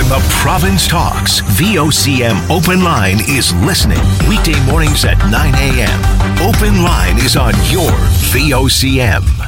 When the province talks, VOCM Open Line is listening. Weekday mornings at 9 a.m. Open Line is on your VOCM.